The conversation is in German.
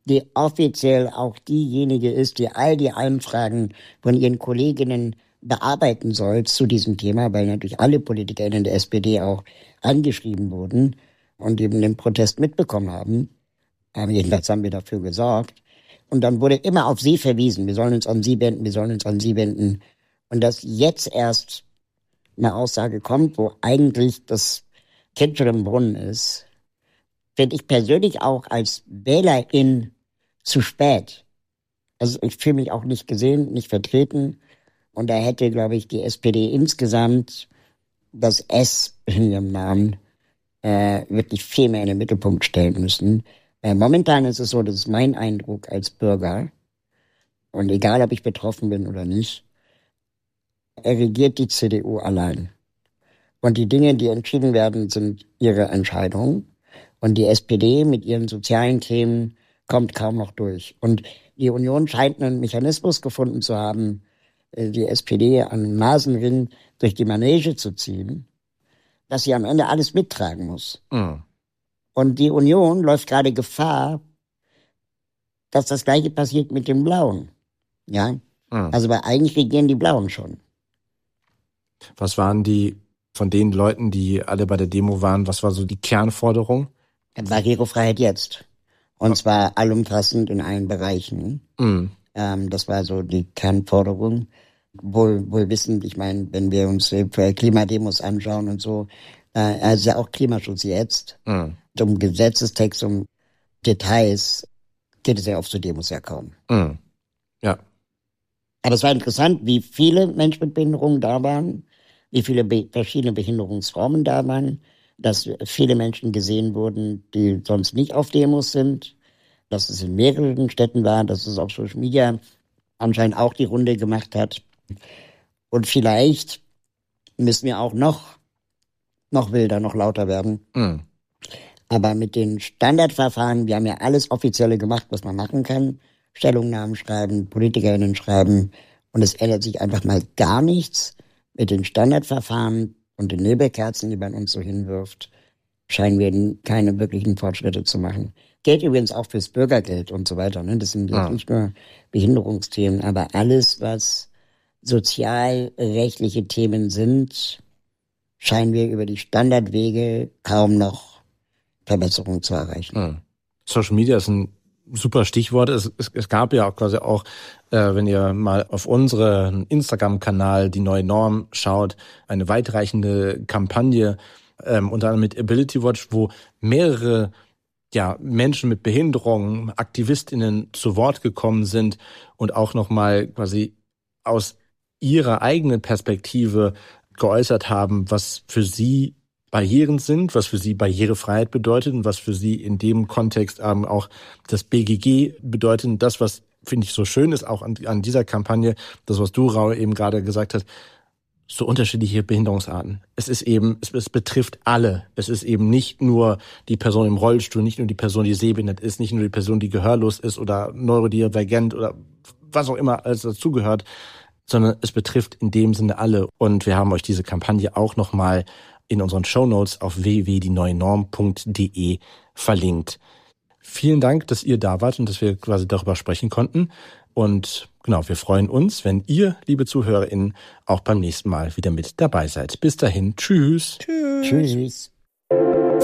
die offiziell auch diejenige ist, die all die Anfragen von ihren Kolleginnen bearbeiten soll zu diesem Thema, weil natürlich alle PolitikerInnen der SPD auch angeschrieben wurden und eben den Protest mitbekommen haben. Aber jedenfalls haben wir dafür gesorgt. Und dann wurde immer auf sie verwiesen. Wir sollen uns an sie wenden, wir sollen uns an sie wenden. Und dass jetzt erst eine Aussage kommt, wo eigentlich das Kind schon im Brunnen ist, finde ich persönlich auch als Wählerin zu spät. Also ich fühle mich auch nicht gesehen, nicht vertreten. Und da hätte, glaube ich, die SPD insgesamt das S in ihrem Namen wirklich viel mehr in den Mittelpunkt stellen müssen. Momentan ist es so, das ist mein Eindruck als Bürger, und egal, ob ich betroffen bin oder nicht, regiert die CDU allein. Und die Dinge, die entschieden werden, sind ihre Entscheidungen. Und die SPD mit ihren sozialen Themen kommt kaum noch durch. Und die Union scheint einen Mechanismus gefunden zu haben, die SPD an den Nasenring durch die Manege zu ziehen, dass sie am Ende alles mittragen muss. Mhm. Und die Union läuft gerade Gefahr, dass das Gleiche passiert mit den Blauen. Ja? Mhm. Also, weil eigentlich regieren die Blauen schon. Was waren die, von den Leuten, die alle bei der Demo waren, was war so die Kernforderung? Barrierefreiheit jetzt. Und zwar allumfassend in allen Bereichen. Mhm. Das war so die Kernforderung. Wohl wissend, ich meine, wenn wir uns Klimademos anschauen und so, also auch Klimaschutz jetzt. Mhm. Um Gesetzestext, um Details geht es ja auf so Demos ja kaum. Mhm. Ja. Aber es war interessant, wie viele Menschen mit Behinderungen da waren, wie viele verschiedene Behinderungsformen da waren, dass viele Menschen gesehen wurden, die sonst nicht auf Demos sind, dass es in mehreren Städten war, dass es auf Social Media anscheinend auch die Runde gemacht hat. Und vielleicht müssen wir auch noch wilder, noch lauter werden. Mhm. Aber mit den Standardverfahren, wir haben ja alles Offizielle gemacht, was man machen kann. Stellungnahmen schreiben, PolitikerInnen schreiben. Und es ändert sich einfach mal gar nichts. Mit den Standardverfahren und den Nebelkerzen, die man uns so hinwirft, scheinen wir keine wirklichen Fortschritte zu machen. Gilt übrigens auch fürs Bürgergeld und so weiter. Ne? Das sind jetzt nicht nur Behinderungsthemen, aber alles, was sozialrechtliche Themen sind, scheinen wir über die Standardwege kaum noch Verbesserungen zu erreichen. Mhm. Social Media ist ein super Stichwort. Es gab ja auch quasi auch, wenn ihr mal auf unseren Instagram-Kanal die neue Norm schaut, eine weitreichende Kampagne, unter anderem mit Ability Watch, wo mehrere Menschen mit Behinderungen, AktivistInnen zu Wort gekommen sind und auch nochmal quasi aus ihrer eigenen Perspektive geäußert haben, was für sie Barrieren sind, was für sie Barrierefreiheit bedeutet und was für sie in dem Kontext auch das BGG bedeutet. Und das, was finde ich so schön ist, auch an dieser Kampagne, das, was du, Raul, eben gerade gesagt hast, so unterschiedliche Behinderungsarten. Es betrifft alle. Es ist eben nicht nur die Person im Rollstuhl, nicht nur die Person, die sehbehindert ist, nicht nur die Person, die gehörlos ist oder neurodivergent oder was auch immer alles dazugehört, sondern es betrifft in dem Sinne alle. Und wir haben euch diese Kampagne auch nochmal in unseren Shownotes auf www.dieneuenorm.de verlinkt. Vielen Dank, dass ihr da wart und dass wir quasi darüber sprechen konnten. Und genau, wir freuen uns, wenn ihr, liebe ZuhörerInnen, auch beim nächsten Mal wieder mit dabei seid. Bis dahin, tschüss. Tschüss.